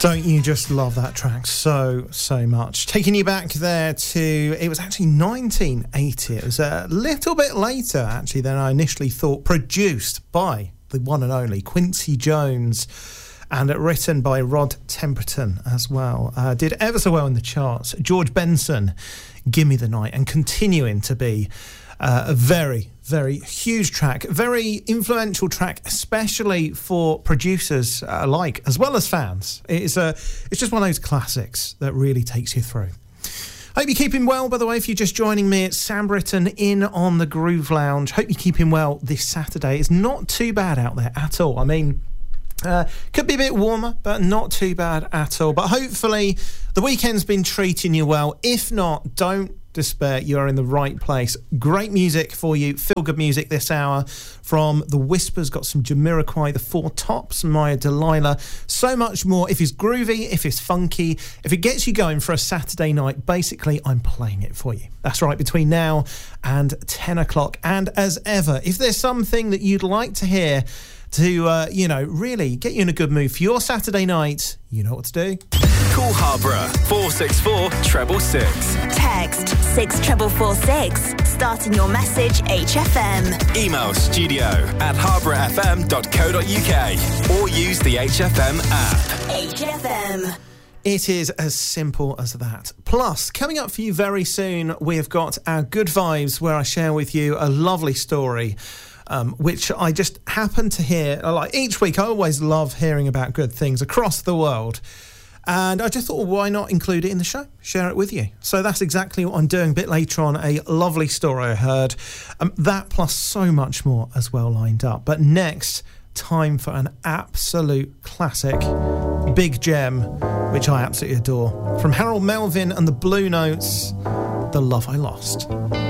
Don't you just love that track so much? Taking you back there to, it was actually 1980. It was a little bit later, actually, than I initially thought. Produced by the one and only Quincy Jones and written by Rod Temperton as well. Did ever so well in the charts. George Benson, Gimme the Night, and continuing to be a very, very huge track, very influential track, especially for producers alike, as well as fans. It's just one of those classics that really takes you through. Hope you're keeping well, by the way, if you're just joining me. It's Sam Britton in on the Groove Lounge. Hope you're keeping well this Saturday. It's not too bad out there at all. I mean, could be a bit warmer, but not too bad at all. But hopefully the weekend's been treating you well. If not, don't despair, you are in the right place. Great music for you, feel good music this hour from The Whispers. Got some Jamiroquai, The Four Tops, Maya Delilah, so much more. If it's groovy, if it's funky, if it gets you going for a Saturday night, basically I'm playing it for you. That's right, between now and 10 o'clock. And as ever, if there's something that you'd like to hear to, really get you in a good mood for your Saturday night, you know what to do. Call Harborough 464 666. Text 64446, starting your message HFM. Email studio@harboroughfm.co.uk or use the HFM app. HFM. It is as simple as that. Plus, coming up for you very soon, we have got our Good Vibes, where I share with you a lovely story, which I just happen to hear. Like each week, I always love hearing about good things across the world. And I just thought, well, why not include it in the show? Share it with you. So that's exactly what I'm doing a bit later on. A lovely story I heard. That plus so much more as well lined up. But next, time for an absolute classic, big gem, which I absolutely adore. From Harold Melvin and the Blue Notes, The Love I Lost.